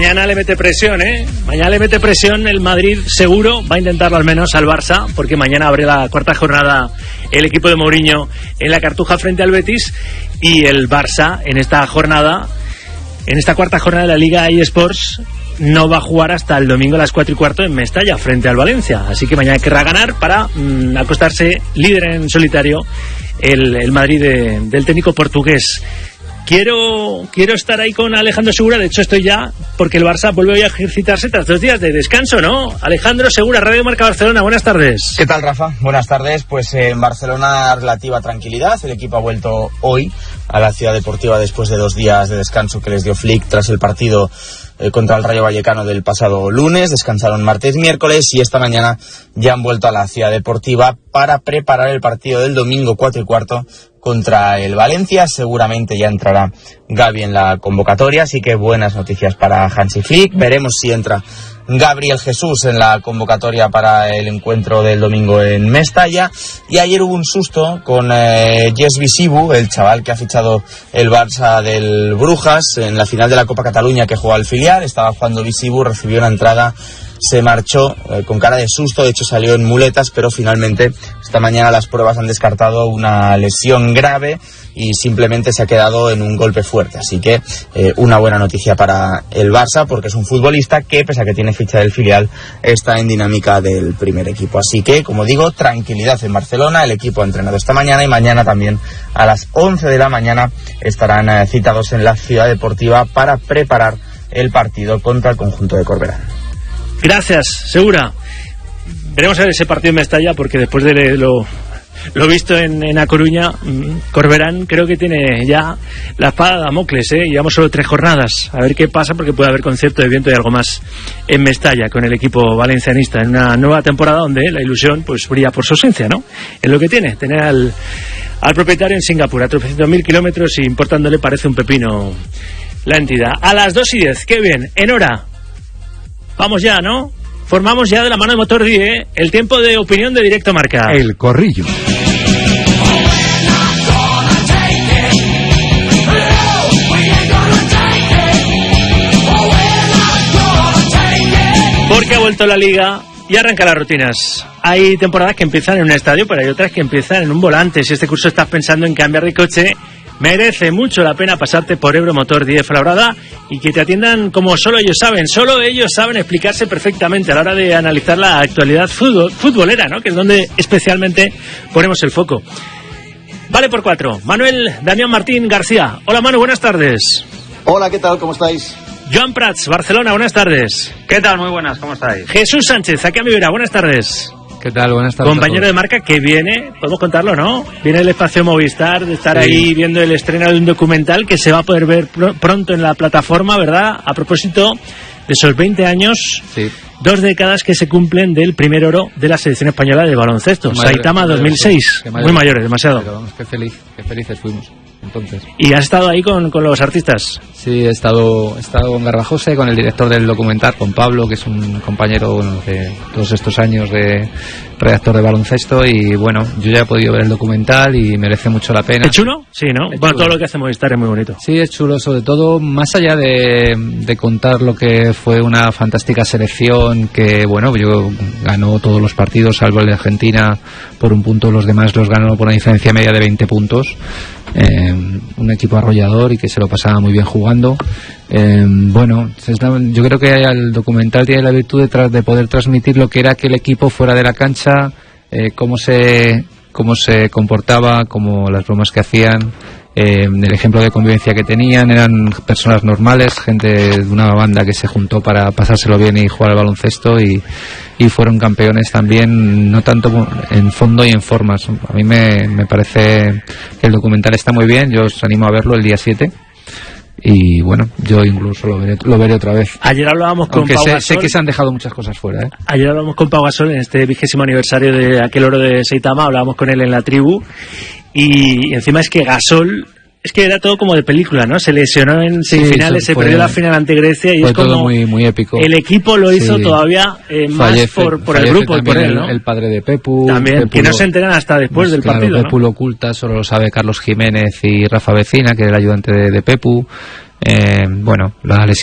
mañana le mete presión, Mañana le mete presión el Madrid, seguro. Va a intentarlo al menos al Barça, porque mañana abre la cuarta jornada el equipo de Mourinho en la Cartuja frente al Betis. Y el Barça en esta jornada, en esta cuarta jornada de la Liga eSports, no va a jugar hasta el domingo a las 4:15 en Mestalla frente al Valencia. Así que mañana querrá ganar para acostarse líder en solitario el Madrid del técnico portugués. Quiero estar ahí con Alejandro Segura. De hecho estoy ya, porque el Barça vuelve hoy a ejercitarse tras 2 días de descanso, ¿no? Alejandro Segura, Radio Marca Barcelona, buenas tardes. ¿Qué tal, Rafa? Buenas tardes. Pues en Barcelona relativa tranquilidad. El equipo ha vuelto hoy a la ciudad deportiva después de 2 días de descanso que les dio Flick tras el partido contra el Rayo Vallecano del pasado lunes. Descansaron martes, miércoles y esta mañana ya han vuelto a la ciudad deportiva para preparar el partido del domingo 4:15 contra el Valencia. Seguramente ya entrará Gavi en la convocatoria, así que buenas noticias para Hansi Flick. Veremos si entra Gabriel Jesús en la convocatoria para el encuentro del domingo en Mestalla. Y ayer hubo un susto con Jess Visibu, el chaval que ha fichado el Barça del Brujas en la final de la Copa Cataluña que jugó al filial. Estaba jugando Visibu, recibió una entrada, se marchó con cara de susto, de hecho salió en muletas, pero finalmente esta mañana las pruebas han descartado una lesión grave y simplemente se ha quedado en un golpe fuerte. Así que una buena noticia para el Barça, porque es un futbolista que, pese a que tiene ficha del filial, está en dinámica del primer equipo. Así que, como digo, tranquilidad en Barcelona. El equipo ha entrenado esta mañana y mañana también a las 11 de la mañana estarán citados en la ciudad deportiva para preparar el partido contra el conjunto de Corberán. Gracias, Segura. Veremos a ver ese partido en Mestalla, porque después de lo visto en A Coruña, Corberán creo que tiene ya la espada de Damocles, Llevamos solo 3 jornadas. A ver qué pasa, porque puede haber concierto de viento y algo más en Mestalla con el equipo valencianista en una nueva temporada donde la ilusión pues brilla por su ausencia, ¿no? Es lo que tiene, tener al propietario en Singapur a 300.000 kilómetros y importándole parece un pepino la entidad. A las 2:10, qué bien, en hora. Vamos ya, ¿no? Formamos ya de la mano de Motor 10 el tiempo de opinión de Directo Marca. El Corrillo. Porque ha vuelto la Liga y arranca las rutinas. Hay temporadas que empiezan en un estadio, pero hay otras que empiezan en un volante. Si este curso estás pensando en cambiar de coche, merece mucho la pena pasarte por Ebro Motor 10 Fuenlabrada y que te atiendan como solo ellos saben explicarse perfectamente a la hora de analizar la actualidad futbolera, ¿no? Que es donde especialmente ponemos el foco. Vale por 4. Manuel Damián Martín García. Hola, Manu, buenas tardes. Hola, ¿qué tal? ¿Cómo estáis? Joan Prats, Barcelona, buenas tardes. ¿Qué tal? Muy buenas, ¿cómo estáis? Jesús Sánchez, aquí a mi vera, buenas tardes. ¿Qué tal? Buenas tardes. Compañero de marca que viene, podemos contarlo, ¿no? Viene del espacio Movistar, de estar ahí viendo el estreno de un documental que se va a poder ver pronto en la plataforma, ¿verdad? A propósito de esos 20 años, 2 décadas que se cumplen del primer oro de la selección española de baloncesto, Saitama 2006. Muy mayores, demasiado. Pero vamos, qué felices fuimos. Entonces. ¿Y has estado ahí con los artistas? Sí, he estado en Garbajosa con el director del documental, con Pablo, que es un compañero de todos estos años de redactor de baloncesto, y bueno, yo ya he podido ver el documental y merece mucho la pena. ¿Es chulo? Sí, ¿no? Bueno, todo lo que hace Movistar es muy bonito. Sí, es chulo, sobre todo, más allá de contar lo que fue una fantástica selección que, bueno, yo ganó todos los partidos, salvo el de Argentina por un punto, los demás los ganó por una diferencia media de 20 puntos. Un equipo arrollador y que se lo pasaba muy bien jugando. Bueno, yo creo que el documental tiene la virtud de poder transmitir lo que era aquel equipo fuera de la cancha, cómo se comportaba, como las bromas que hacían, el ejemplo de convivencia que tenían. Eran personas normales, gente de una banda que se juntó para pasárselo bien y jugar al baloncesto, y fueron campeones también, no tanto en fondo y en formas. A mí me parece que el documental está muy bien. Yo os animo a verlo el día 7 y bueno, yo incluso lo veré otra vez. Ayer hablábamos con Aunque Pau Gasol. sé que se han dejado muchas cosas fuera, Ayer hablamos con Pau Gasol en este 20º aniversario de aquel oro de Saitama. Hablábamos con él en la tribu y encima es que Gasol, es que era todo como de película, ¿no? Se lesionó en semifinales, se perdió la final ante Grecia y es como todo muy épico. El equipo lo hizo todavía más por el grupo y por él, ¿no? El padre de Pepu también, Pepu que no se enteran hasta después del partido, Pepu lo oculta, solo lo sabe Carlos Jiménez y Rafa Vecina, que era el ayudante de Pepu. Bueno, la lesión